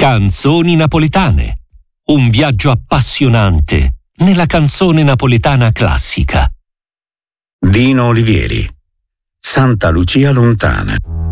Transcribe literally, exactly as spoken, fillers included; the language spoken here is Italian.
Canzoni napoletane. Un viaggio appassionante nella canzone napoletana classica. Dino Olivieri. Santa Lucia lontana.